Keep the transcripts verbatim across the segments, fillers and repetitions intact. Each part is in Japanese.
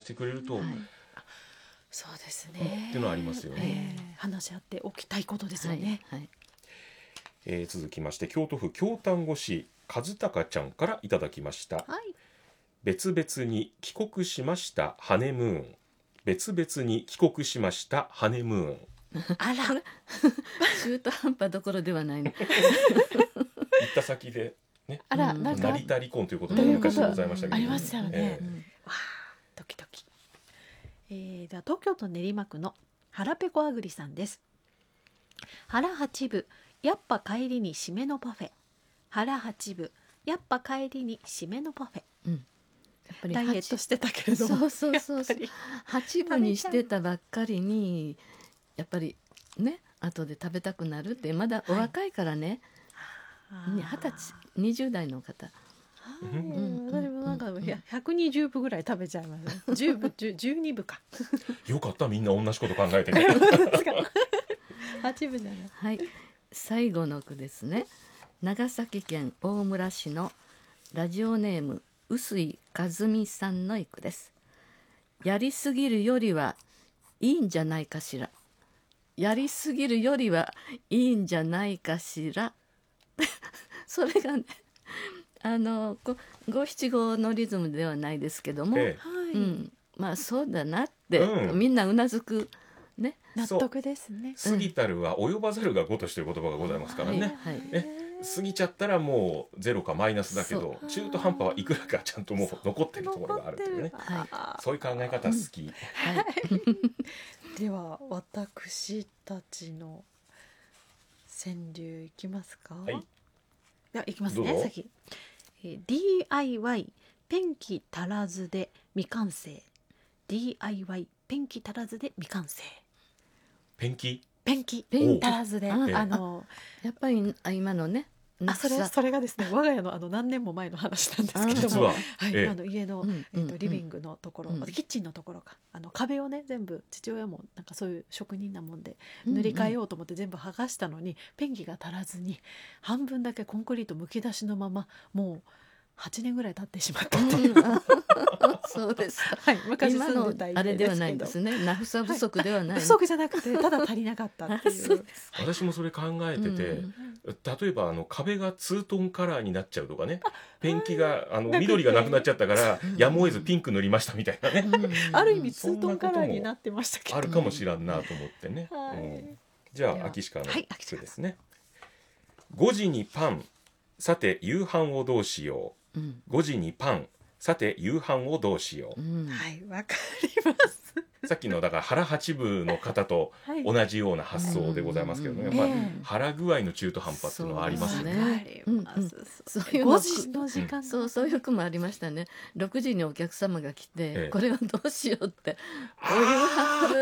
してくれると、はい、 そうですね、 っていうのはありますよね、 えー、話し合っておきたいことですよね、 はいはい。 えー、続きまして京都府京丹後市和孝ちゃんからいただきました、 はい、 別々に帰国しましたハネムーン。別々に帰国しましたハネムーン。 あら中途半端どころではないね行った先で、ね、 あら、 うんなんか成田離婚ということで昔ございましたけど、 ありましたよね、 えーうんわあドキドキ、えー、では東京都練馬区の腹ペコあぐりさんです。腹八分やっぱ帰りに締めのパフェ。腹八分やっぱ帰りに締めのパフェ、 うん、やっぱりダイエットしてたけれども、 そうそうそうそう、八分にしてたばっかりにやっぱりね後で食べたくなるって、まだお若いからね、 はい、 ね、はたちにじゅう代の方、 はい、 うん私もなんかうんひゃくにじゅう部ぐらい食べちゃいますじゅう部じゅうに部かよかった、みんな同じこと考えてねはち部じゃない。 はい、最後の句ですね。長崎県大村市のラジオネーム臼井和美さんの一句です。やりすぎるよりはいいんじゃないかしら、やりすぎるよりはいいんじゃないかしらそれがね、あの五七五のリズムではないですけども、 えはい、 うん、まあそうだなって、 うん、 みんなうなずくね。 納得ですね。 過ぎたるは及ばざるが如しという言葉がございますからね、 はいはい、 ね、過ぎちゃったらもうゼロかマイナスだけど、中途半端はいくらかちゃんともう残ってるところがあるというね、 はそういう考え方好き、 いはい、 では私たちの川柳いきますか。 はい、 ではいきますどうぞ。 ね先、えー、ディーアイワイ ペンキ足らずで未完成。 ディーアイワイ ペンキ足らずで未完成。 ペンキペンキペンキ足らずで、 ああのやっぱりあ今のね、 あそれそれがですね、我が家のあの何年も前の話なんですけども、 実は、 はい、 ええあの家の、 うんえー、とうんリビングのところ、 うんキッチンのところか、あの壁をね全部父親もなんかそういう職人なもんでうん塗り替えようと思って全部剥がしたのに、ペンキが足らずに半分だけコンクリートむき出しのままもうはちねんぐらい経ってしまったっていう、 うんあそうですか。 はい、昔今の住んでた家あれではないんでけど、 ですすね。ナフサ不足ではない。 不足じゃなくてただ足りなかったっていそうう。 私もそれ考えてて、 うん例えばあの壁がツートンカラーになっちゃうとかね、ペンキがあのなくて緑がなくなっちゃったからうんやむを得ずピンク塗りましたみたいなね、 うんある意味そんなツートンカラーになってましたけど、 あるかもしらんなと思ってね、 はいうん、じゃではあ秋鹿のはい秋鹿句ですね。ごじにパン、さて夕飯をどうしようんう。ごじにパン、さて夕飯をどうしようんはいわかりますう。さっきのだから腹八分の方とはい同じような発想でございますけどね、 うんやっぱええ腹具合の中途半端っていうのはありますそうね。 ねわかります、 そういうのごじの時間、 そうそういう句もありましたね。ろくじにお客様が来て、 ええこれはどうしようってあお湯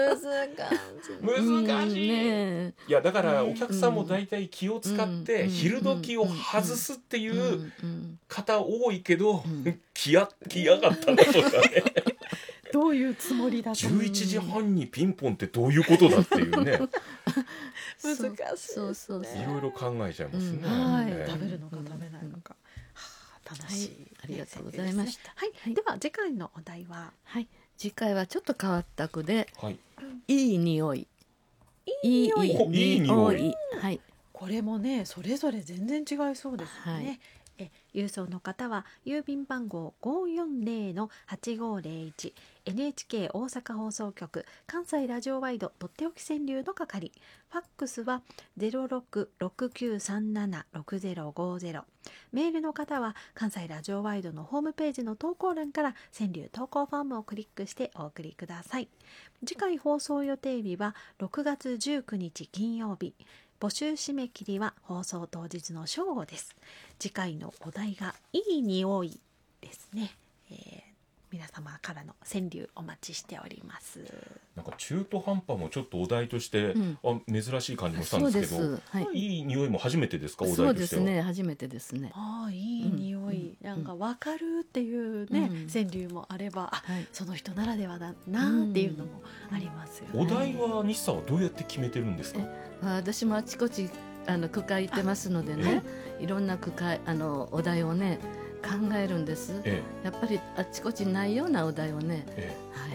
ー難しい、 ねいやだからお客さんも大体気を使ってうん昼時を外すってえいううんうん方多いけど、 うん来や来やがったなとかねどういうつもりだとじゅういちじはんにピンポンってどういうことだっていうね難しいですね。 そうそうそういろいろ考えちゃいますね、 うんはい、 ええ食べるのか食べないのか、はあ、楽しい、 はいありがとうございましたはい、 はいでは次回のお題ははい、次回はちょっと変わった句ではい、 いい匂いいい匂いおいい匂いはいこれもねそれぞれ全然違いそうですよね、 はいえ郵送の方は郵便番号 ごーよんぜろのはちごーぜろいち エヌエイチケー 大阪放送局関西ラジオワイドとっておき川柳の係、ファックスは ゼロろくろくきゅうさんななろくゼロごゼロ、メールの方は関西ラジオワイドのホームページの投稿欄から川柳投稿フォームをクリックしてお送りください。次回放送予定日はろくがつじゅうくにち金曜日、募集締め切りは放送当日の正午です。次回のお題がいい匂いですね、えー、皆様からの川柳お待ちしております。 なんか中途半端もちょっとお題として、 うん、 あ珍しい感じもしたんそうですけど、 です、はいいい匂いも初めてですか、おそうで題としては。 すね初めてですね。 ああいい匂い、 うんなんか分かるっていうね、 うん川柳もあれば、あはいその人ならではだなっていうのもありますよね。 お題は西さんはどうやって決めてるんですか。 まあ私もあちこちあの句会行ってますのでね、いろんな句会あのお題をね考えるんです。 えやっぱりあちこちないようなお題をね、 ええはい、